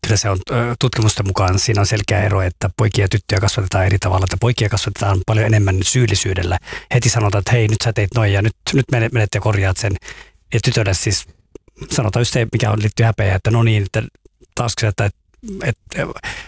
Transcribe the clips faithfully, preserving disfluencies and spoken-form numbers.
kyllä se on tutkimusten mukaan siinä on selkeä ero, että poikia ja tyttöjä kasvatetaan eri tavalla, että poikia kasvatetaan paljon enemmän syyllisyydellä. Heti sanotaan, että hei, nyt sä teit noin ja nyt, nyt menet ja korjaat sen. Ja tytölle siis sanotaan just se, mikä on liittyy häpeä, että no niin, että taas että, että, että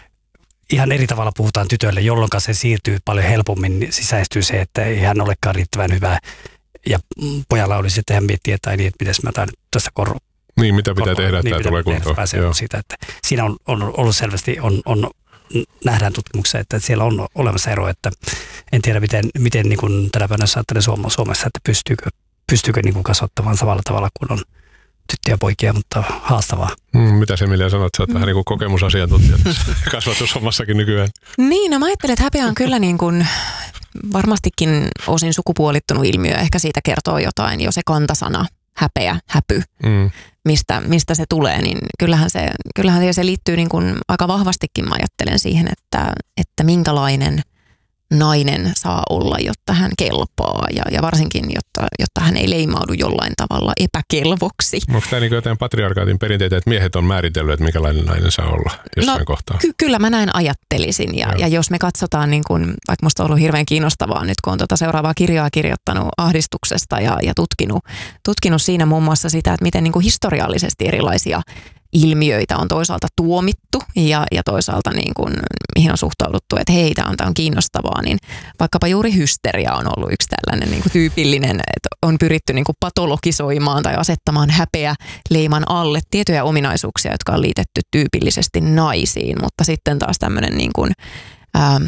ihan eri tavalla puhutaan tytölle, jolloin se siirtyy paljon helpommin, sisäistyy se, että ei hän olekaan riittävän hyvä. Ja pojalla olisi, että hän miettii, että, niin, että miten mä tämän tässä korru. Niin, mitä pitää tehdä, että niin, tämä tulee kuntoon. Siitä, että siinä on, on ollut selvästi, on, on, nähdään tutkimuksessa, että siellä on olemassa ero, että en tiedä miten, miten niin kuin tänä päivänä ajattelee Suomessa, että pystyykö, pystyykö niin kuin kasvattamaan samalla tavalla kuin on tyttöjä ja poikia, mutta haastavaa. Mm, mitä se Emilia sanot? Sä oot mm. vähän niin kuin kokemusasiantuntija kasvatushommassakin nykyään. Niin, no mä ajattelen, että häpeä on kyllä niin kuin varmastikin osin sukupuolittunut ilmiö. Ehkä siitä kertoo jotain jo se kantasana, häpeä, häpy, mm. mistä, mistä se tulee. Niin kyllähän se, kyllähän se liittyy niin kuin aika vahvastikin, mä ajattelen siihen, että, että minkälainen nainen saa olla, jotta hän kelpaa ja, ja varsinkin, jotta, jotta hän ei leimaudu jollain tavalla epäkelvoksi. Onko tämä niin jotain patriarkaatin perinteitä, että miehet on määritellyt, että minkälainen nainen saa olla jossain no, kohtaa? Ky- kyllä mä näin ajattelisin ja, ja jos me katsotaan, niin kun, vaikka musta on ollut hirveän kiinnostavaa nyt, kun on tuota seuraavaa kirjaa kirjoittanut ahdistuksesta ja, ja tutkinut, tutkinut siinä muun muassa sitä, että miten niin kuin historiallisesti erilaisia ilmiöitä on toisaalta tuomittu ja, ja toisaalta niin kuin, mihin on suhtauduttu, että hei, tämä on, tämä on kiinnostavaa, niin vaikkapa juuri hysteria on ollut yksi tällainen niin kuin tyypillinen, että on pyritty niin kuin patologisoimaan tai asettamaan häpeä leiman alle tiettyjä ominaisuuksia, jotka on liitetty tyypillisesti naisiin, mutta sitten taas tämmöinen niin kuin, ähm,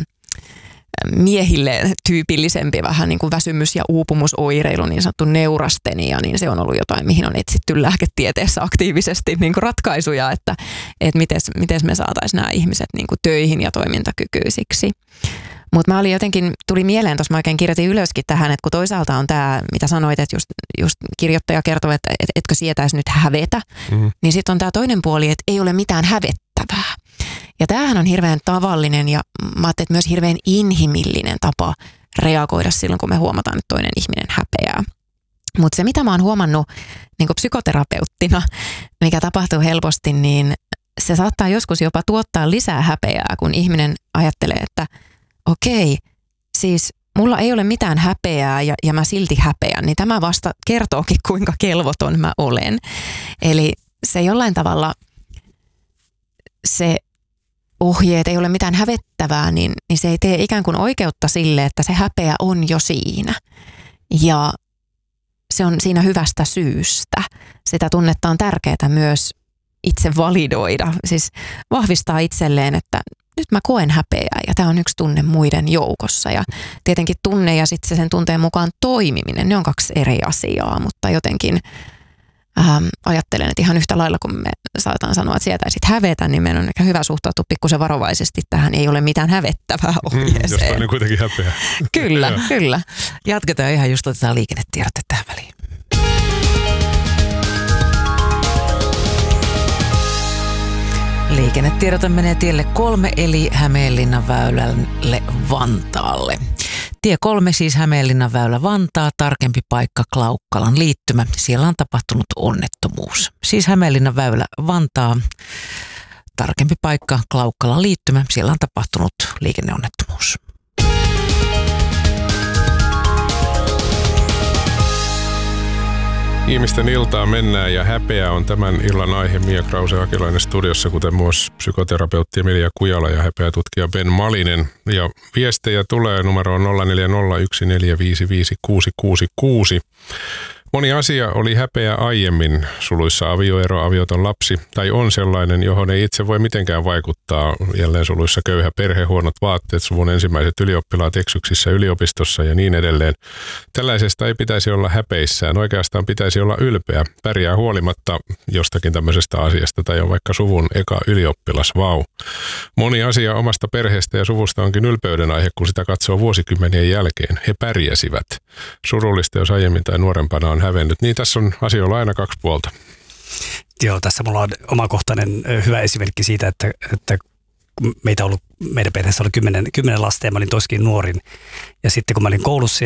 miehille tyypillisempi vähän niin kuin väsymys- ja uupumusoireilu, niin sanottu neurastenia, niin se on ollut jotain, mihin on etsitty lääketieteessä aktiivisesti niin kuin ratkaisuja, että, että miten me saataisiin nämä ihmiset niin kuin töihin ja toimintakykyisiksi. Mutta mä olin jotenkin, tuli mieleen, tuossa mä oikein kirjoitin ylöskin tähän, että kun toisaalta on tämä, mitä sanoit, että just, just kirjoittaja kertoo, että et, etkö sietäisi nyt hävetä, mm-hmm. niin sitten on tämä toinen puoli, että ei ole mitään hävettävää. Ja tämähän on hirveän tavallinen ja mä ajattelin, että myös hirveän inhimillinen tapa reagoida silloin, kun me huomataan, että toinen ihminen häpeää. Mutta se, mitä mä oon huomannut niin kuin psykoterapeuttina, mikä tapahtuu helposti, niin se saattaa joskus jopa tuottaa lisää häpeää, kun ihminen ajattelee, että okei, siis mulla ei ole mitään häpeää ja, ja mä silti häpeän, niin tämä vasta kertookin, kuinka kelvoton mä olen. Eli se jollain tavalla se ohjeet ei ole mitään hävettävää, niin, niin se ei tee ikään kuin oikeutta sille, että se häpeä on jo siinä. Ja se on siinä hyvästä syystä. Sitä tunnetta on tärkeää myös itse validoida, siis vahvistaa itselleen, että nyt mä koen häpeää ja tämä on yksi tunne muiden joukossa. Ja tietenkin tunne ja sitten sen tunteen mukaan toimiminen, ne on kaksi eri asiaa, mutta jotenkin Ähm, ajattelen, että ihan yhtä lailla, kun me saataan sanoa, että sietäisit hävetä, niin meidän on ehkä hyvä suhtautua pikkusen varovaisesti tähän. Ei ole mitään hävettävää ohjeeseen. Mm, jos on kuitenkin häpeä. Kyllä, kyllä. Jatketaan ihan just otetaan liikennetiedot tähän väliin. Liikennetiedote menee tielle kolme eli Hämeenlinnan väylälle Vantaalle. Tie kolme siis Hämeenlinnan väylä Vantaa, tarkempi paikka Klaukkalan liittymä. Siellä on tapahtunut onnettomuus. Siis Hämeenlinnan väylä Vantaa, tarkempi paikka Klaukkalan liittymä. Siellä on tapahtunut liikenneonnettomuus. Ihmisten iltaa mennään ja häpeä on tämän illan aihe. Mia Krause-Hakilainen studiossa, kuten myös psykoterapeutti Emilia Kujala ja häpeätutkija Ben Malinen. Ja viestejä tulee numeroon nolla neljä nolla yksi neljä viisi viisi kuusi kuusi kuusi. Moni asia oli häpeä aiemmin, suluissa avioero, avioton lapsi, tai on sellainen, johon ei itse voi mitenkään vaikuttaa, jälleen suluissa köyhä perhe, huonot vaatteet, suvun ensimmäiset ylioppilaat eksyksissä yliopistossa ja niin edelleen. Tällaisesta ei pitäisi olla häpeissään, oikeastaan pitäisi olla ylpeä, pärjää huolimatta jostakin tämmöisestä asiasta, tai on vaikka suvun eka ylioppilas, vau. Moni asia omasta perheestä ja suvusta onkin ylpeyden aihe, kun sitä katsoo vuosikymmenien jälkeen. He pärjäsivät. Surullista, jos aiemmin tai nuorempana on hävennyt. Niin tässä on asioilla aina kaksi puolta. Joo, tässä mulla on omakohtainen hyvä esimerkki siitä, että, että meitä on ollut, meidän perheessä oli kymmenen, kymmenen lasta ja mä olin toskin nuorin. Ja sitten kun mä olin koulussa ja sitten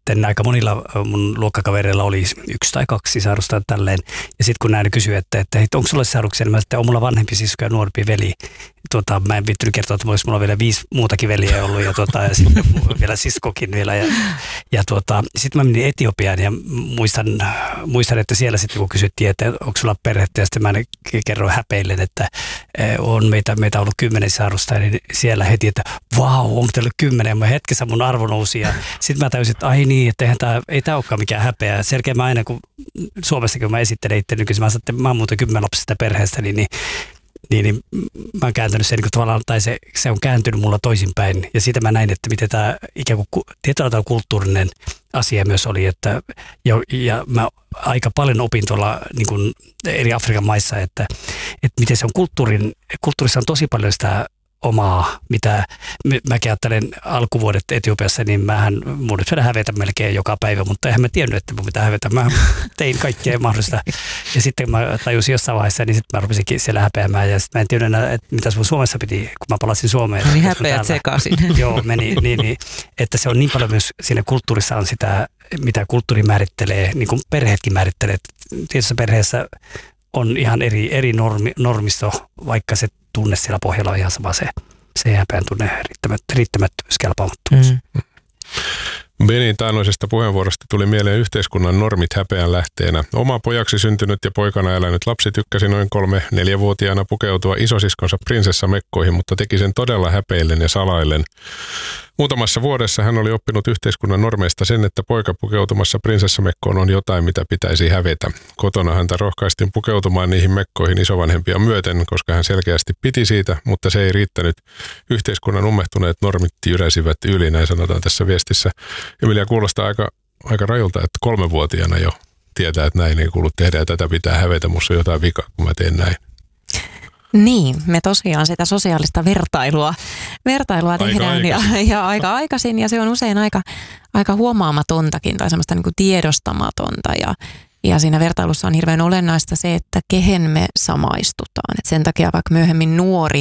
sitten aika monilla mun luokkakavereilla oli yksi tai kaksi sisarusta tälleen. Ja sitten kun näin kysyi, että, että hei, onko sulla sisaruksia, niin mä sitten, on mulla vanhempi sisko ja nuorempi veli. Tuota, mä en viittynyt kertoa, että mulla on vielä viisi muutakin veliä ollut ja, tuota, ja sitten vielä siskokin vielä. Ja, ja tuota, sitten mä menin Etiopiaan ja muistan, muistan että siellä sitten kun kysyttiin, että onko sulla perhettä, ja sitten mä kerroin häpeillen, että on meitä, meitä ollut kymmenen sisarusta, niin siellä heti, että vau, onko teillä kymmenen? Ja mä hetkessä mun arvo nousi ja sitten mä täysin, että ai niin, että eihän tää, ei tämä olekaan mikään häpeä. Selkeä mä aina, kun Suomessa kun mä esittelen itse nykyisin, mä sanoin, että mä oon muuten kymmenlapsista perheestä, niin, niin Niin, niin mä oon kääntänyt sen niin tavallaan, tai se, se on kääntynyt mulla toisinpäin. Ja siitä mä näin, että miten tämä ikään kuin tietyllä tavalla kulttuurinen asia myös oli. Että, ja, ja mä aika paljon opin tuolla niin kuin eri Afrikan maissa, että, että miten se on kulttuurin, kulttuurissa on tosi paljon sitä omaa, mitä mäkin ajattelen alkuvuodet Etiopiassa, niin mähän mun nyt hävetä melkein joka päivä, mutta eihän mä tiennyt, että mun pitää hävetä. Mä tein kaikkea mahdollista. Ja sitten mä tajusin jossain vaiheessa, niin sitten mä rupesinkin siellä häpeämään. Ja sitten mä en tiennyt enää, että mitä sun Suomessa piti, kun mä palasin Suomeen. Niin häpeät sekaisin. Joo, meni niin, niin, että se on niin paljon myös siinä kulttuurissa on sitä, mitä kulttuuri määrittelee, niin kuin perheetkin määrittelee. Tietyssä perheessä on ihan eri, eri normi, normisto, vaikka se tunne siellä pohjalla on ihan sama se, se häpeän tunne, riittämät, riittämättömyys, kelpaamattomuus. Mm. Benin taannoisesta puheenvuorosta tuli mieleen yhteiskunnan normit häpeän lähteenä. Oma pojaksi syntynyt ja poikana elänyt lapsi tykkäsi noin kolme neljävuotiaana pukeutua isosiskonsa prinsessamekkoihin, mutta teki sen todella häpeillen ja salaillen. Muutamassa vuodessa hän oli oppinut yhteiskunnan normeista sen, että poika pukeutumassa prinsessamekkoon on jotain, mitä pitäisi hävetä. Kotona häntä rohkaistiin pukeutumaan niihin mekkoihin isovanhempia myöten, koska hän selkeästi piti siitä, mutta se ei riittänyt. Yhteiskunnan ummehtuneet normit jyräsivät yli, näin sanotaan tässä viestissä. Emilia, kuulostaa aika, aika rajulta, että kolmevuotiaana jo tietää, että näin ei kuulu tehdä ja tätä pitää hävetä. Musta on jotain vikaa, kun mä teen näin. Niin, me tosiaan sitä sosiaalista vertailua, vertailua aika tehdään ja, ja aika aikaisin ja se on usein aika, aika huomaamatontakin tai semmoista niin kuin tiedostamatonta ja, ja siinä vertailussa on hirveän olennaista se, että kehen me samaistutaan. Et sen takia vaikka myöhemmin nuori,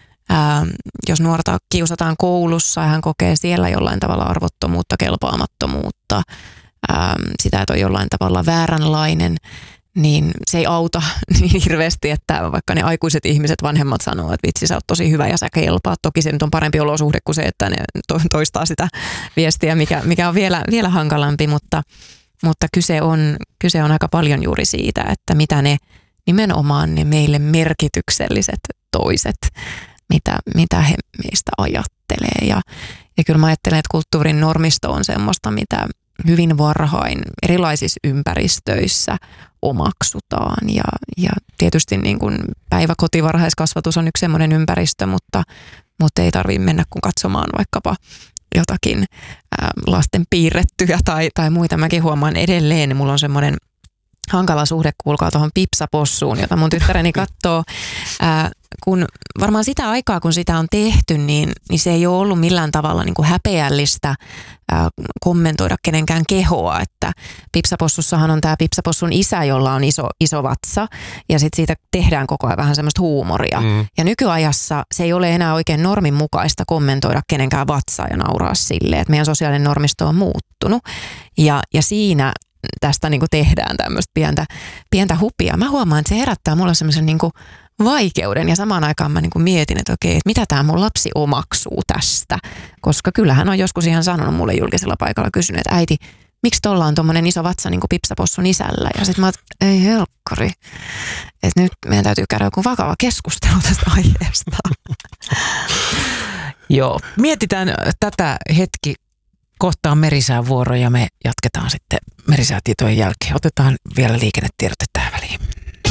ää, jos nuorta kiusataan koulussa ja hän kokee siellä jollain tavalla arvottomuutta, kelpaamattomuutta, ää, sitä, että on jollain tavalla vääränlainen, niin se ei auta niin hirveästi, että vaikka ne aikuiset ihmiset, vanhemmat sanoo, että vitsi sä oot tosi hyvä ja sä kelpaat. Toki se nyt on parempi olosuhde kuin se, että ne toistaa sitä viestiä, mikä, mikä on vielä, vielä hankalampi, mutta, mutta kyse, on, kyse on aika paljon juuri siitä, että mitä ne nimenomaan ne meille merkitykselliset toiset, mitä, mitä he meistä ajattelee. Ja, ja kyllä mä ajattelen, että kulttuurin normisto on semmoista, mitä hyvin varhain erilaisissa ympäristöissä omaksutaan ja, ja tietysti niin kuin päiväkotivarhaiskasvatus on yksi semmoinen ympäristö, mutta, mutta ei tarvitse mennä kun katsomaan vaikkapa jotakin ää, lasten piirrettyjä tai, tai muita. Mäkin huomaan edelleen, mulla on semmoinen hankala suhde, kuulkaa tuohon pipsapossuun, jota mun tyttäreni katsoo. Ää, kun varmaan sitä aikaa, kun sitä on tehty, niin, niin se ei ole ollut millään tavalla niin kuin häpeällistä ää, kommentoida kenenkään kehoa. Että pipsapossussahan on tämä pipsapossun isä, jolla on iso, iso vatsa, ja sitten siitä tehdään koko ajan vähän semmoista huumoria. Mm. Ja nykyajassa se ei ole enää oikein normin mukaista kommentoida kenenkään vatsaa ja nauraa silleen, että meidän sosiaalinen normisto on muuttunut. Ja, ja siinä tästä niin kuin tehdään tämmöistä pientä, pientä hupia. Mä huomaan, että se herättää mulle semmoisen niin kuin vaikeuden ja samaan aikaan mä niin kuin mietin, että okei, että mitä tämä mun lapsi omaksuu tästä. Koska kyllähän on joskus ihan sanonut mulle julkisella paikalla kysynyt, että äiti, miksi tuolla on tommonen iso vatsa niin kuin pipsapossun isällä? Ja sitten mä oon, ei helkkari, että nyt meidän täytyy käydä joku vakava keskustelu tästä aiheesta. Joo, mietitään tätä hetki. Kohta on merisään vuoro ja me jatketaan sitten merisäätietojen jälkeen. Otetaan vielä liikennetiedote tähän väliin.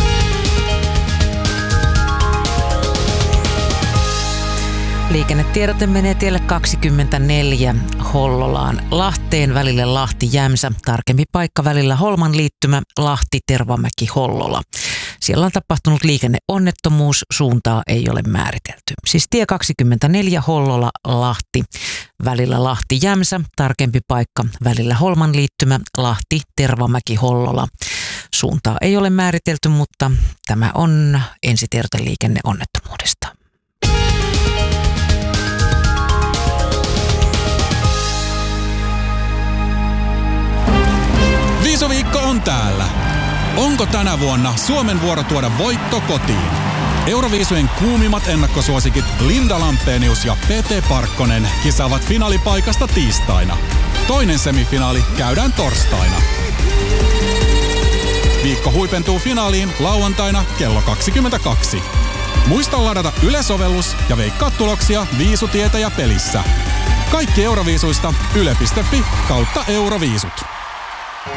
Liikennetiedote menee tielle kaksikymmentäneljä Hollolaan Lahteen välille Lahti-Jämsä. Tarkempi paikka välillä Holman liittymä Lahti-Tervamäki-Hollola. Siellä on tapahtunut liikenneonnettomuus, suuntaa ei ole määritelty. Siis tie kaksikymmentäneljä Hollola-Lahti, välillä Lahti-Jämsä, tarkempi paikka välillä Holman liittymä Lahti-Tervamäki-Hollola. Suuntaa ei ole määritelty, mutta tämä on ensitiedote liikenneonnettomuudesta. Voittoviikko on täällä. Onko tänä vuonna Suomen vuoro tuoda voitto kotiin? Euroviisujen kuumimmat ennakkosuosikit Linda Lampenius ja Pete Parkkonen kisaavat finaalipaikasta tiistaina. Toinen semifinaali käydään torstaina. Viikko huipentuu finaaliin lauantaina kello kaksikymmentäkaksi. Muista ladata Yle-sovellus ja veikkaa tuloksia Viisutietäjä pelissä. Kaikki Euroviisuista yle piste fi kautta Euroviisut.